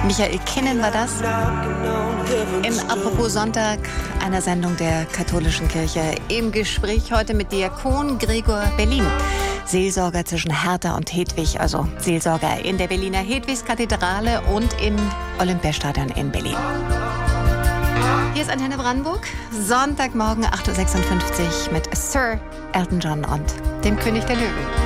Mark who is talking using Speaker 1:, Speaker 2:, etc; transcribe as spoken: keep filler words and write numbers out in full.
Speaker 1: Michael Kinnen war das. Im Apropos Sonntag, einer Sendung der katholischen Kirche. Im Gespräch heute mit Diakon Gregor Berlin. Seelsorger zwischen Hertha und Hedwig, also Seelsorger in der Berliner Hedwigskathedrale und im Olympiastadion in Berlin. Hier ist Antenne Brandenburg, Sonntagmorgen acht Uhr sechsundfünfzig mit Sir Elton John und dem König der Löwen.